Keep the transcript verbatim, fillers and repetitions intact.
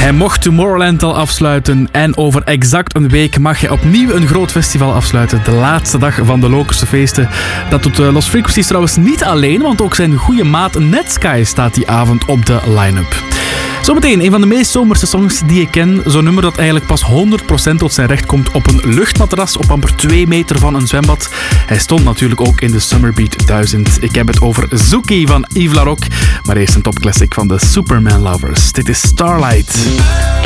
Hij mocht Tomorrowland al afsluiten en over exact een week mag hij opnieuw een groot festival afsluiten. De laatste dag van de Lokerse feesten. Dat doet Lost Frequencies trouwens niet alleen, want ook zijn goede maat Netsky staat die avond op de line-up. Zometeen een van de meest zomerse songs die ik ken. Zo'n nummer dat eigenlijk pas honderd procent tot zijn recht komt op een luchtmatras op amper twee meter van een zwembad. Hij stond natuurlijk ook in de Summerbeat duizend. Ik heb het over Zuki van Yves Larock. Maar eerst een topclassic van de Superman Lovers. Dit is Starlight.